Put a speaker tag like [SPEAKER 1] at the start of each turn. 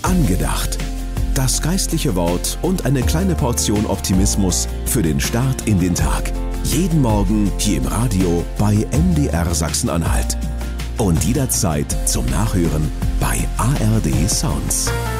[SPEAKER 1] Angedacht. Das geistliche Wort und eine kleine Portion Optimismus für den Start in den Tag. Jeden Morgen hier im Radio bei MDR Sachsen-Anhalt. Und jederzeit zum Nachhören bei ARD Sounds.